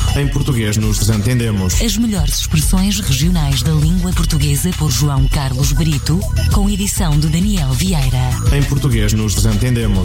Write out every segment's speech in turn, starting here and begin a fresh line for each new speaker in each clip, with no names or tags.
Em português nos desentendemos.
As melhores expressões regionais da língua portuguesa por João Carlos Brito, com edição de Daniel Vieira.
Em português nos desentendemos.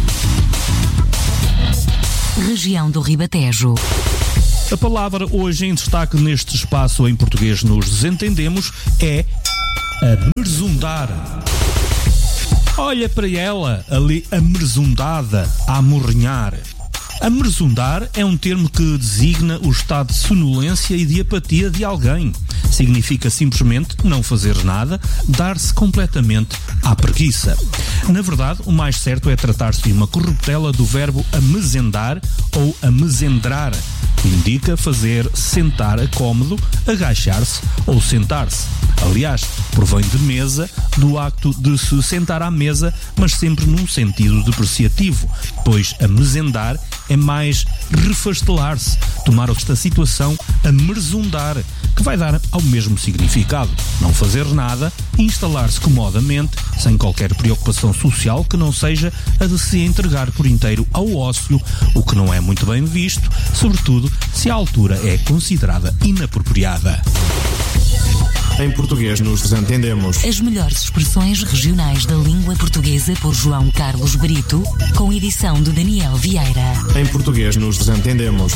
Região do Ribatejo.
A palavra hoje em destaque neste espaço em português nos desentendemos é amerzundar. Olha para ela, ali amerzundada, a amorrinhar. Amerzundar é um termo que designa o estado de sonolência e de apatia de alguém. Significa simplesmente não fazer nada, dar-se completamente à preguiça. Na verdade, o mais certo é tratar-se de uma corruptela do verbo amezendar ou amezendrar, que indica fazer sentar a cômodo, agachar-se ou sentar-se. Aliás, provém de mesa, do acto de se sentar à mesa, mas sempre num sentido depreciativo, pois amezendar é mais refastelar-se, tomar esta situação amerzundar, que vai dar ao mesmo significado. Não fazer nada, instalar-se comodamente, sem qualquer preocupação social que não seja a de se entregar por inteiro ao ócio, o que não é muito bem visto, sobretudo se a altura é considerada inapropriada.
Em português nos desentendemos.
As melhores expressões regionais da língua portuguesa por João Carlos Brito, com edição de Daniel Vieira.
Em português nos desentendemos.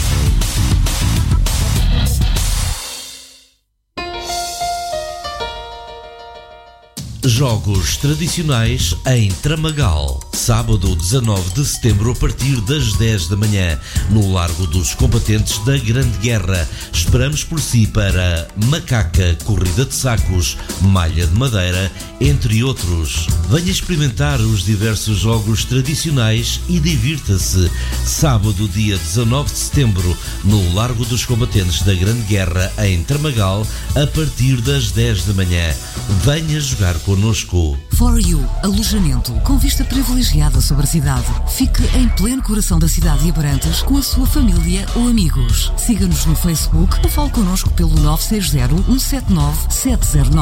Jogos tradicionais em Tramagal. Sábado 19 de setembro a partir das 10 da manhã, no Largo dos Combatentes da Grande Guerra. Esperamos por si para macaca, corrida de sacos, malha de madeira, entre outros. Venha experimentar os diversos jogos tradicionais e divirta-se. Sábado, dia 19 de setembro, no Largo dos Combatentes da Grande Guerra, em Tramagal, a partir das 10 da manhã. Venha jogar connosco.
For You, alojamento com vista privilegiada sobre a cidade. Fique em pleno coração da cidade de Abrantes com a sua família ou amigos. Siga-nos no Facebook ou fale connosco pelo 960 179 709.